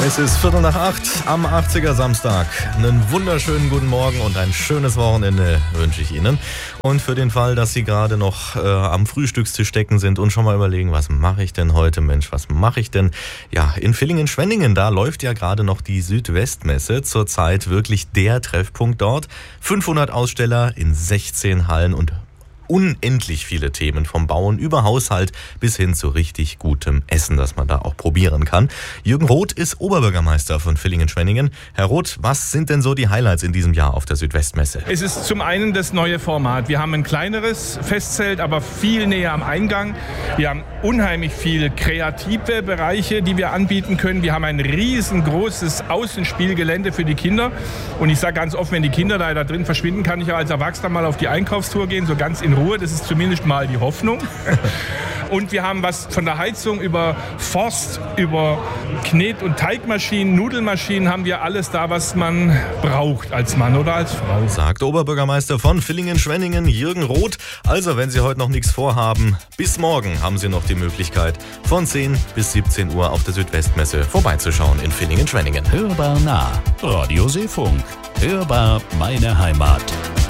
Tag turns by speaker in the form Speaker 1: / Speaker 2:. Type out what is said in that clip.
Speaker 1: Es ist 7:45 am 80er Samstag. Einen wunderschönen guten Morgen und ein schönes Wochenende wünsche ich Ihnen. Und für den Fall, dass Sie gerade noch am Frühstückstisch stecken sind und schon mal überlegen, was mache ich denn heute, Mensch, was mache ich denn? Ja, in Villingen-Schwenningen, da läuft ja gerade noch die Südwestmesse. Zurzeit wirklich der Treffpunkt dort. 500 Aussteller in 16 Hallen und unendlich viele Themen, vom Bauen über Haushalt bis hin zu richtig gutem Essen, das man da auch probieren kann. Jürgen Roth ist Oberbürgermeister von Villingen-Schwenningen. Herr Roth, was sind denn so die Highlights in diesem Jahr auf der Südwestmesse?
Speaker 2: Es ist zum einen das neue Format. Wir haben ein kleineres Festzelt, aber viel näher am Eingang. Wir haben unheimlich viele kreative Bereiche, die wir anbieten können. Wir haben ein riesengroßes Außenspielgelände für die Kinder. Und ich sage ganz offen, wenn die Kinder da drin verschwinden, kann ich ja als Erwachsener mal auf die Einkaufstour gehen, so ganz in Ruhe. Das ist zumindest mal die Hoffnung. Und wir haben was von der Heizung über Forst, über Knet- und Teigmaschinen, Nudelmaschinen, haben wir alles da, was man braucht als Mann oder als Frau.
Speaker 1: Sagt Oberbürgermeister von Villingen-Schwenningen, Jürgen Roth. Also, wenn Sie heute noch nichts vorhaben, bis morgen haben Sie noch die Möglichkeit, von 10 bis 17 Uhr auf der Südwestmesse vorbeizuschauen in Villingen-Schwenningen.
Speaker 3: Hörbar nah, Radio Seefunk. Hörbar meine Heimat.